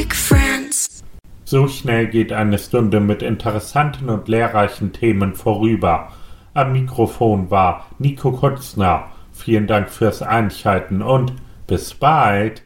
fake friends. So schnell geht eine Stunde mit interessanten und lehrreichen Themen vorüber. Am Mikrofon war Nico Kutzner. Vielen Dank fürs Einschalten und bis bald.